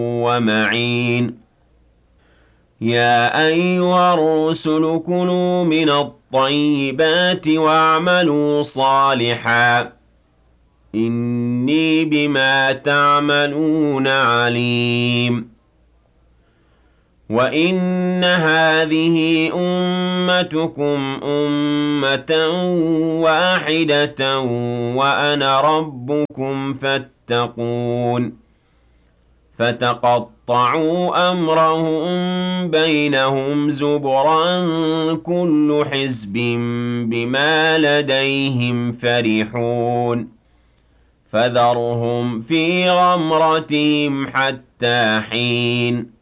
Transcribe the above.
ومعين يا أيها الرسل كلوا من الطيبات واعملوا صالحا إني بما تعملون عليم وإن هذه أمتكم أمة واحدة وأنا ربكم فاتقون فتقطعوا أمرهم بينهم زبرا كل حزب بما لديهم فرحون فذرهم في غمرتهم حتى حين